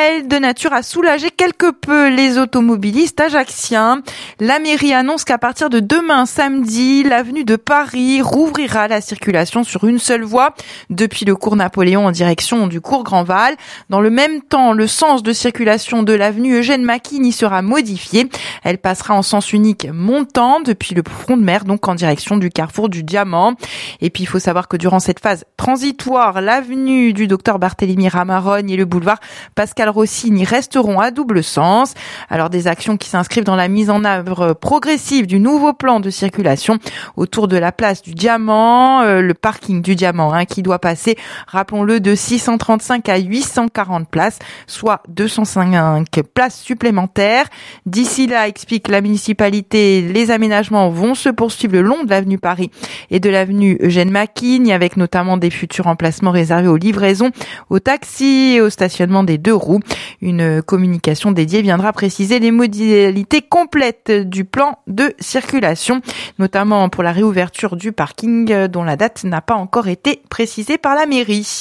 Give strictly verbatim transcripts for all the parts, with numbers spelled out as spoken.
nouvelle de nature à soulager quelque peu les automobilistes ajacciens. La mairie annonce qu'à partir de demain samedi, l'avenue de Paris rouvrira la circulation sur une seule voie depuis le cours Napoléon en direction du cours Grandval. Dans le même temps, le sens de circulation de l'avenue Eugène Maquin y sera modifié. Elle passera en sens unique montant depuis le front de mer, donc en direction du carrefour du Diamant. Et puis il faut savoir que durant cette phase transitoire, l'avenue du docteur Barthélemy Ramarogne et le boulevard Pascal Rossini resteront à double sens. Alors des actions qui s'inscrivent dans la mise en œuvre progressive du nouveau plan de circulation autour de la place du Diamant, euh, le parking du Diamant, hein, qui doit passer, rappelons-le, de six cent trente-cinq à huit cent quarante places, soit deux cent cinq places supplémentaires. D'ici là, explique la municipalité, les aménagements vont se poursuivre le long de l'avenue Paris et de l'avenue Eugène Maquin, avec notamment des futurs emplacements réservés aux livraisons, aux taxis et au stationnement des deux roues. Une communication dédiée viendra préciser les modalités complètes du plan de circulation, notamment pour la réouverture du parking dont la date n'a pas encore été précisée par la mairie.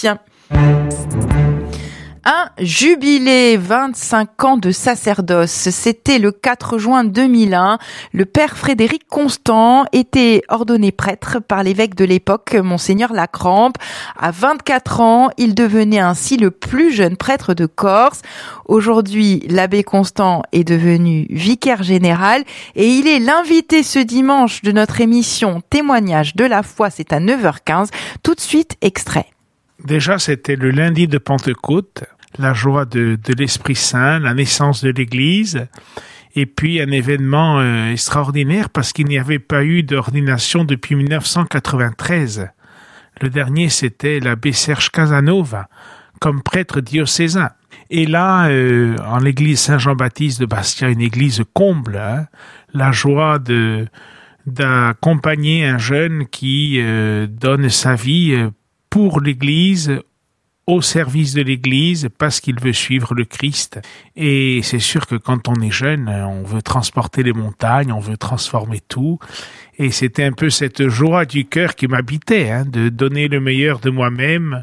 Un jubilé, vingt-cinq ans de sacerdoce. C'était le quatre juin deux mille un. Le père Frédéric Constant était ordonné prêtre par l'évêque de l'époque, Monseigneur Lacrampe. À vingt-quatre ans, il devenait ainsi le plus jeune prêtre de Corse. Aujourd'hui, l'abbé Constant est devenu vicaire général et il est l'invité ce dimanche de notre émission Témoignage de la foi. C'est à neuf heures quinze. Tout de suite, extrait. Déjà, c'était le lundi de Pentecôte, la joie de, de l'Esprit Saint, la naissance de l'Église, et puis un événement euh, extraordinaire parce qu'il n'y avait pas eu d'ordination depuis dix-neuf cent quatre-vingt-treize. Le dernier, c'était l'abbé Serge Casanova, comme prêtre diocésain. Et là, euh, en l'église Saint-Jean-Baptiste de Bastia, une église comble, hein, la joie de d'accompagner un jeune qui euh, donne sa vie euh, pour l'Église, au service de l'Église, parce qu'il veut suivre le Christ. Et c'est sûr que quand on est jeune, on veut transporter les montagnes, on veut transformer tout. Et c'était un peu cette joie du cœur qui m'habitait, hein, de donner le meilleur de moi-même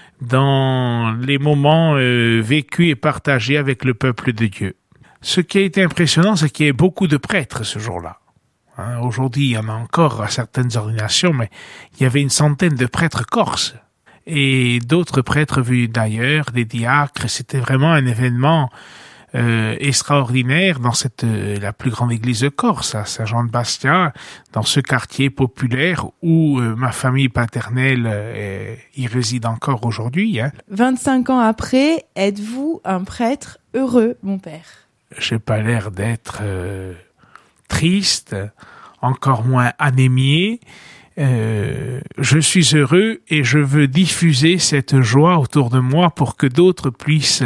dans les moments euh, vécus et partagés avec le peuple de Dieu. Ce qui a été impressionnant, c'est qu'il y a beaucoup de prêtres ce jour-là. Hein, aujourd'hui, il y en a encore à certaines ordinations, mais il y avait une centaine de prêtres corses et d'autres prêtres venus d'ailleurs, des diacres. C'était vraiment un événement euh, extraordinaire dans cette euh, la plus grande église de Corse, à Saint-Jean-de-Bastia, dans ce quartier populaire où euh, ma famille paternelle euh, y réside encore aujourd'hui. Hein. vingt-cinq ans après, êtes-vous un prêtre heureux, mon père ? J'ai pas l'air d'être euh, triste, encore moins anémié. Euh, je suis heureux et je veux diffuser cette joie autour de moi pour que d'autres puissent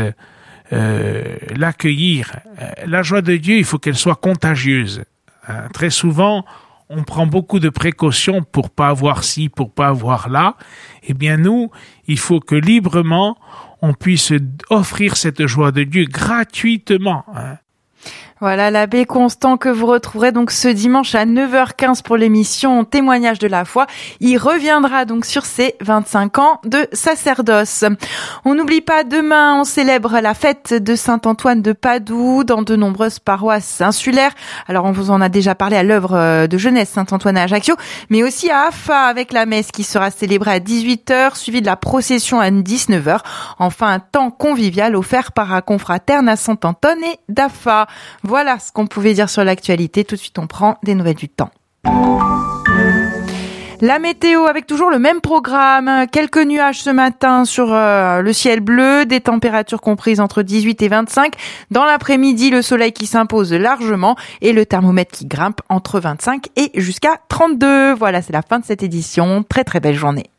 euh, l'accueillir. La joie de Dieu, il faut qu'elle soit contagieuse. Hein, très souvent, on prend beaucoup de précautions pour pas avoir ci, pour pas avoir là. Eh bien, nous, il faut que librement, on puisse offrir cette joie de Dieu gratuitement. Hein. Voilà l'abbé Constant que vous retrouverez donc ce dimanche à neuf heures quinze pour l'émission Témoignage de la foi. Il reviendra donc sur ses vingt-cinq ans de sacerdoce. On n'oublie pas, demain on célèbre la fête de Saint-Antoine de Padoue dans de nombreuses paroisses insulaires. Alors on vous en a déjà parlé à l'œuvre de jeunesse Saint-Antoine à Ajaccio, mais aussi à Afa avec la messe qui sera célébrée à dix-huit heures, suivie de la procession à dix-neuf heures. Enfin un temps convivial offert par un confraterne à Saint-Antoine et d'Afa. Voilà ce qu'on pouvait dire sur l'actualité. Tout de suite, on prend des nouvelles du temps. La météo avec toujours le même programme. Quelques nuages ce matin sur euh, le ciel bleu, des températures comprises entre dix-huit et vingt-cinq. Dans l'après-midi, le soleil qui s'impose largement et le thermomètre qui grimpe entre vingt-cinq et jusqu'à trente-deux. Voilà, c'est la fin de cette édition. Très très belle journée.